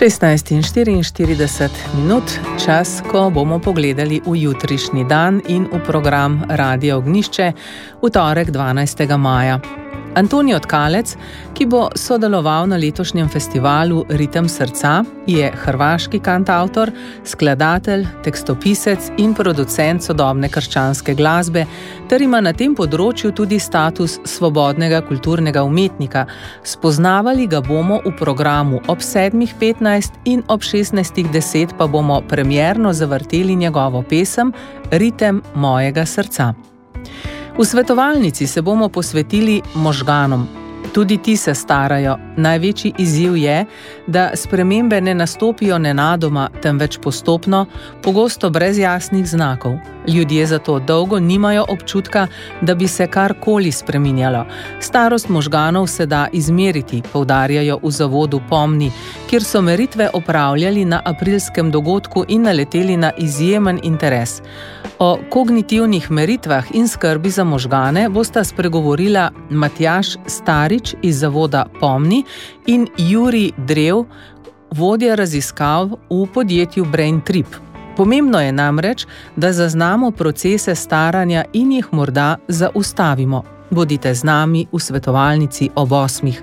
16:44, čas, ko bomo pogledali v jutrišnji dan in v program Radia Ognjišče v torek 12. maja. Antonij Tkalec, ki bo sodeloval na letošnjem festivalu Ritem srca, je hrvaški kantavtor, skladatelj, tekstopisec in producent sodobne krščanske glasbe, ter ima na tem področju tudi status svobodnega kulturnega umetnika. Spoznavali ga bomo v programu ob 7:15 in ob 16:10 pa bomo premierno zavrteli njegovo pesem Ritem mojega srca. V svetovalnici se bomo posvetili možganom. Tudi ti se starajo. Največji izziv je, da spremembe ne nastopijo nenadoma, temveč postopno, pogosto brez jasnih znakov. Ljudje zato dolgo nimajo občutka, da bi se karkoli spreminjalo. Starost možganov se da izmeriti, poudarjajo v zavodu Pomni, kjer so meritve opravljali na aprilskem dogodku in naleteli na izjemen interes. O kognitivnih meritvah in skrbi za možgane bosta spregovorila Matjaž Starič iz zavoda Pomni in Jurij Drev, vodja raziskav v podjetju Brain Trip. Pomembno je namreč, da zaznamo procese staranja in jih morda zaustavimo. Bodite z nami v svetovalnici ob 8.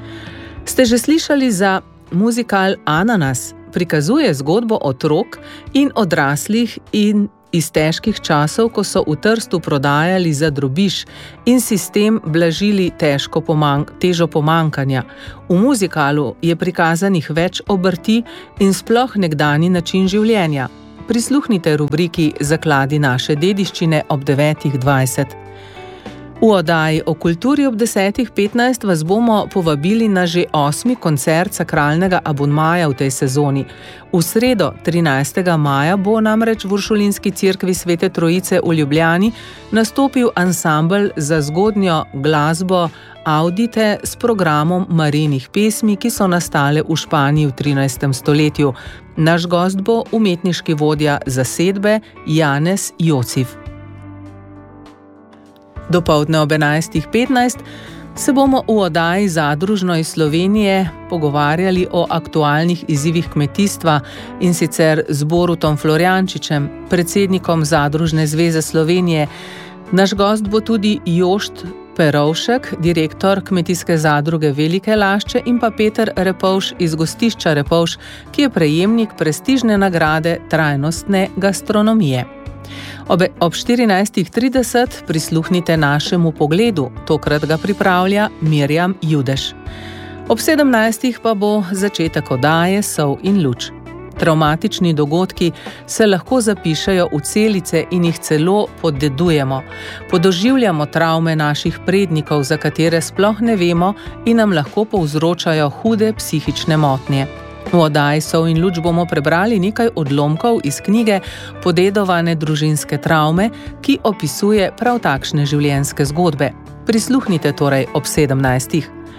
Ste že slišali za muzikal Ananas? Prikazuje zgodbo otrok in odraslih in iz težkih časov, ko so v Trstu prodajali za drobiž in si s tem blažili težo pomankanja. V muzikalu je prikazanih več obrti in sploh nekdanji način življenja. Prisluhnite rubriki Zakladi naše dediščine ob 9:20. V oddaji o kulturi ob 10:15 vas bomo povabili na že 8. koncert sakralnega abonmaja v tej sezoni. V sredo 13. maja bo namreč v Uršulinski cerkvi Svete Trojice v Ljubljani nastopil ansambel za zgodnjo glasbo Audite s programom Marijinih pesmi, ki so nastale v Španiji v 13. stoletju. Naš gost bo umetniški vodja zasedbe Janez Jocif. Dopoldne ob 11:15 se bomo v oddaji Zadružno iz Slovenije pogovarjali o aktualnih izzivih kmetijstva in sicer z Borutom Florjančičem, predsednikom Zadružne zveze Slovenije. Naš gost bo tudi Jošt Perovšek, direktor kmetijske zadruge Velike Lašče, in pa Peter Repovš iz gostišča Repovš, ki je prejemnik prestižne nagrade trajnostne gastronomije. Ob 14:30 prisluhnite našemu pogledu, tokrat ga pripravlja Mirjam Judeš. Ob 17. pa bo začetek oddaje Sol in luč. Travmatični dogodki se lahko zapišejo v celice in jih celo poddedujemo. Podoživljamo travme naših prednikov, za katere sploh ne vemo in nam lahko povzročajo hude psihične motnje. V oddaji Sol in luč bomo prebrali nekaj odlomkov iz knjige Podedovane družinske travme, ki opisuje prav takšne življenjske zgodbe. Prisluhnite torej ob 17.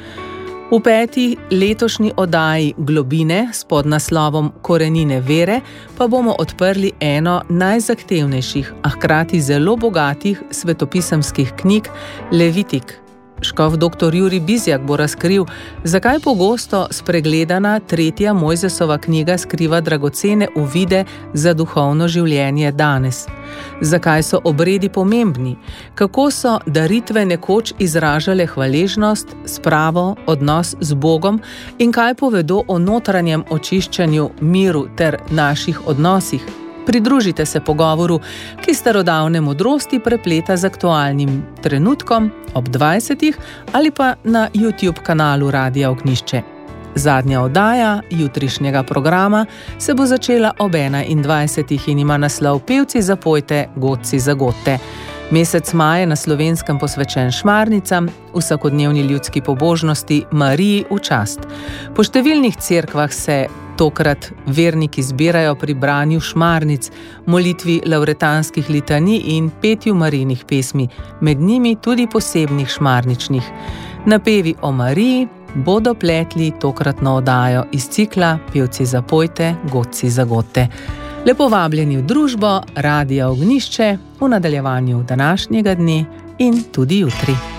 V 5. letošnji oddaji Globine s podnaslovom Korenine vere pa bomo odprli eno najzahtevnejših, a hkrati zelo bogatih svetopisemskih knjig Levitik. Škof dr. Jurij Bizjak bo razkril, zakaj pogosto spregledana 3. Mojzesova knjiga skriva dragocene uvide za duhovno življenje danes. Zakaj so obredi pomembni, kako so daritve nekoč izražale hvaležnost, spravo, odnos z Bogom in kaj povedo o notranjem očiščanju, miru ter naših odnosih. Pridružite se pogovoru, ki starodavne modrosti prepleta z aktualnim trenutkom ob 20. ali pa na YouTube kanalu Radia Ognjišče. Zadnja oddaja jutrišnjega programa se bo začela ob 21. in ima naslov Pevci zapojte, godci zagodte. Mesec maj je na Slovenskem posvečen šmarnicam, vsakodnevni ljudski pobožnosti Mariji v čast. Po številnih cerkvah se tokrat verniki zbirajo pri branju šmarnic, molitvi lavretanskih litanij in petju Marijinih pesmi, med njimi tudi posebnih šmarničnih. Napevi o Mariji bodo pletli tokratno oddajo iz cikla Pevci zapojte, godci zagodte. Lepo vabljeni v družbo Radia Ognjišče v nadaljevanju današnjega dne in tudi jutri.